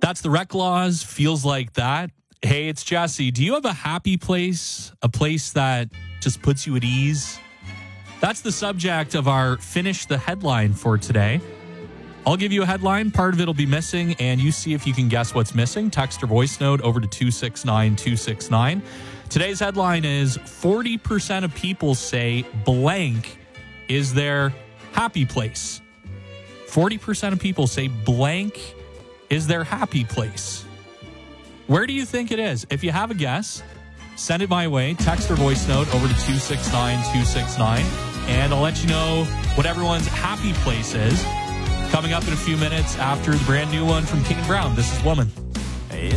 That's the Rec Laws. Feels like that. Hey, it's Jesse. Do you have a happy place? A place that just puts you at ease? That's the subject of our Finish the Headline for today. I'll give you a headline. Part of it will be missing, and you see if you can guess what's missing. Text or voice note over to 269-269. Today's headline is 40% of people say blank is their happy place. 40% of people say blank is their happy place. Where do you think it is? If you have a guess, send it my way. Text or voice note over to 269-269. And I'll let you know what everyone's happy place is. Coming up in a few minutes after the brand new one from King & Brown. This is Woman.